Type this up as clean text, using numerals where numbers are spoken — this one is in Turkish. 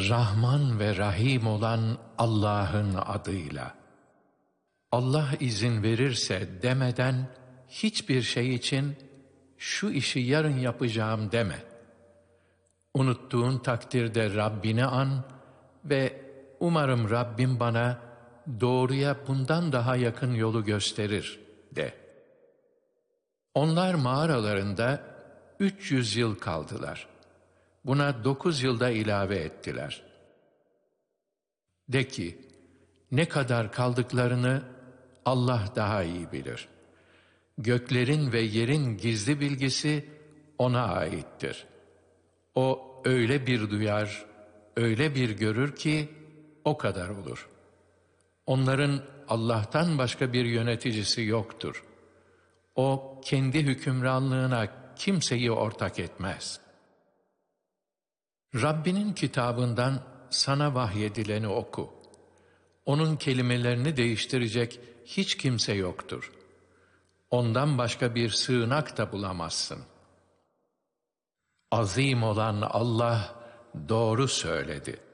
Rahman ve Rahim olan Allah'ın adıyla. Allah izin verirse demeden hiçbir şey için şu işi yarın yapacağım deme. Unuttuğun takdirde Rabbini an ve umarım Rabbim bana doğruya bundan daha yakın yolu gösterir de. Onlar mağaralarında 300 yıl kaldılar. Buna 9 yılda ilave ettiler. De ki, ne kadar kaldıklarını Allah daha iyi bilir. Göklerin ve yerin gizli bilgisi O'na aittir. O öyle bir duyar, öyle bir görür ki o kadar olur. Onların Allah'tan başka bir yöneticisi yoktur. O kendi hükümranlığına kimseyi ortak etmez. Rabbinin kitabından sana vahyedileni oku. Onun kelimelerini değiştirecek hiç kimse yoktur. Ondan başka bir sığınak da bulamazsın. Azim olan Allah doğru söyledi.